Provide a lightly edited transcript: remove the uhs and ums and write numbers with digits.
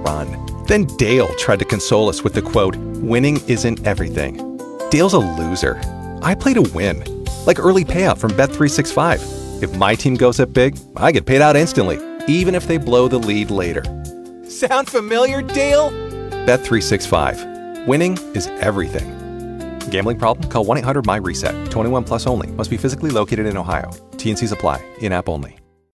run. Then Dale tried to console us with the quote, "Winning isn't everything." Dale's a loser. I play to win. Like early payout from Bet365. If my team goes up big, I get paid out instantly, even if they blow the lead later. Sound familiar, Dale? Bet365. Winning is everything. Gambling problem? Call 1-800-MY-RESET. 21 plus only. Must be physically located in Ohio. T&Cs apply. In-app only.